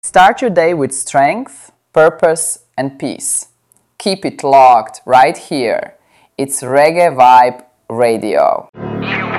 Start your day with strength, purpose, and peace. Keep it locked right here. It's Reggae Vibe Radio.